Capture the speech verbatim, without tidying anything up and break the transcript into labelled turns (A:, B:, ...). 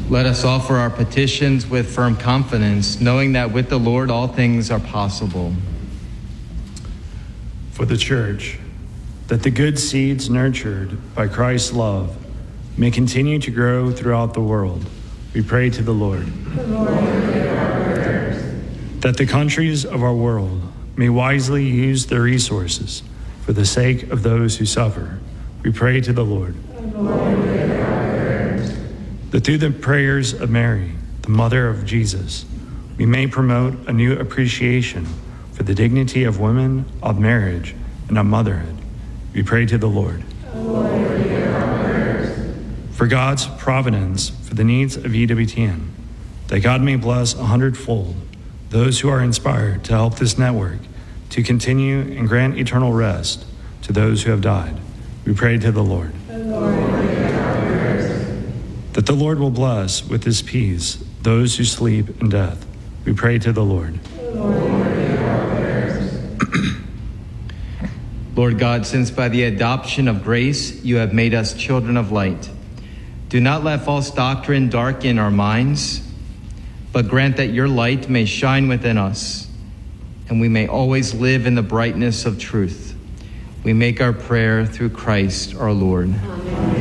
A: Let us offer our petitions with firm confidence, knowing that with the Lord all things are possible.
B: For the Church, that the good seeds nurtured by Christ's love may continue to grow throughout the world, we pray to the Lord.
C: The Lord hear our prayers.
B: That the countries of our world may wisely use their resources for the sake of those who suffer, we pray to the Lord.
C: The Lord hear our prayers.
B: That through the prayers of Mary, the mother of Jesus, we may promote a new appreciation for the dignity of women, of marriage, and of motherhood, we pray to the Lord.
C: The Lord hear our prayers.
B: For God's providence for the needs of E W T N, that God may bless a hundredfold those who are inspired to help this network to continue and grant eternal rest to those who have died, we pray to the Lord.
C: The Lord hear our prayers.
B: That the Lord will bless with his peace those who sleep in death, we pray to the Lord.
C: The Lord hear our prayers.
A: Lord God, since by the adoption of grace you have made us children of light, do not let false doctrine darken our minds, but grant that your light may shine within us, and we may always live in the brightness of truth. We make our prayer through Christ our Lord.
C: Amen.